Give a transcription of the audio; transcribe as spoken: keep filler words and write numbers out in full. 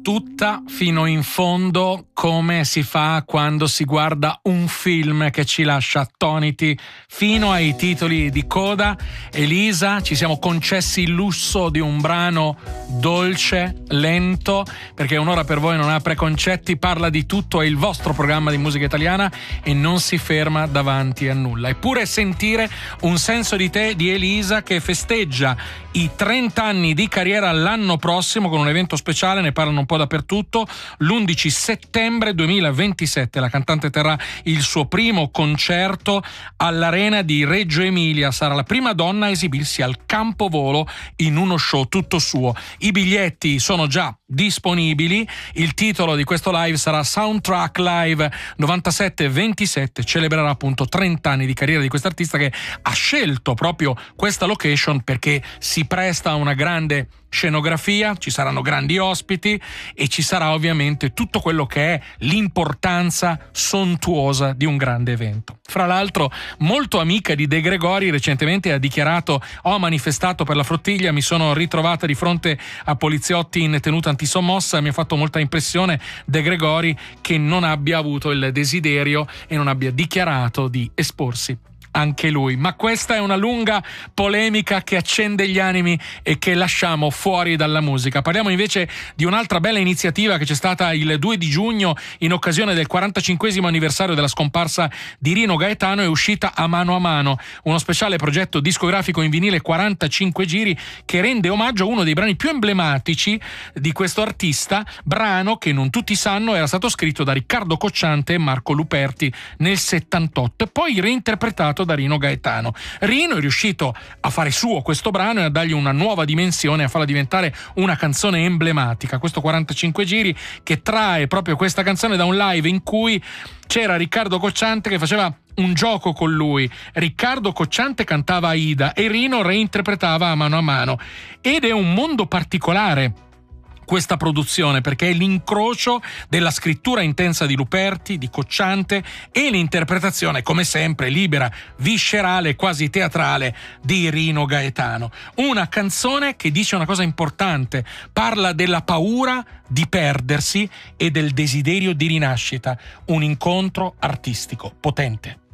tutta fino in fondo, come si fa quando si guarda un film che ci lascia attoniti fino ai titoli di coda. Elisa, ci siamo concessi il lusso di un brano dolce, lento, perché Un'ora per voi non ha preconcetti, parla di tutto, è il vostro programma di musica italiana e non si ferma davanti a nulla. Eppure sentire Un senso di te di Elisa, che festeggia i trenta anni di carriera l'anno prossimo con un evento speciale, ne parlano un po' dappertutto. L'undici settembre duemilaventisette la cantante terrà il suo primo concerto all'Arena di Reggio Emilia, sarà la prima donna a esibirsi al campovolo in uno show tutto suo. I biglietti sono già disponibili, il titolo di questo live sarà Soundtrack Live novantasette ventisette, celebrerà appunto trenta anni di carriera di quest'artista che ha scelto proprio questa location perché si presta a una grande scenografia, ci saranno grandi ospiti e ci sarà ovviamente tutto quello che è l'importanza sontuosa di un grande evento. Fra l'altro, molto amica di De Gregori, recentemente ha dichiarato: ho manifestato per la Frottiglia, mi sono ritrovata di fronte a poliziotti in tenuta antisommossa, mi ha fatto molta impressione De Gregori che non abbia avuto il desiderio e non abbia dichiarato di esporsi anche lui. Ma questa è una lunga polemica che accende gli animi e che lasciamo fuori dalla musica. Parliamo invece di un'altra bella iniziativa che c'è stata il due di giugno in occasione del quarantacinquesimo anniversario della scomparsa di Rino Gaetano. È uscita A mano a mano, uno speciale progetto discografico in vinile quarantacinque giri che rende omaggio a uno dei brani più emblematici di questo artista, brano che non tutti sanno era stato scritto da Riccardo Cocciante e Marco Luperti nel settantotto e poi reinterpretato da Rino Gaetano. Rino è riuscito a fare suo questo brano e a dargli una nuova dimensione, a farla diventare una canzone emblematica. Questo quarantacinque giri che trae proprio questa canzone da un live in cui c'era Riccardo Cocciante che faceva un gioco con lui. Riccardo Cocciante cantava Aida e Rino reinterpretava A mano a mano, ed è un mondo particolare questa produzione, perché è l'incrocio della scrittura intensa di Luperti, di Cocciante, e l'interpretazione, come sempre, libera, viscerale, quasi teatrale di Rino Gaetano. Una canzone che dice una cosa importante, parla della paura di perdersi e del desiderio di rinascita, un incontro artistico potente.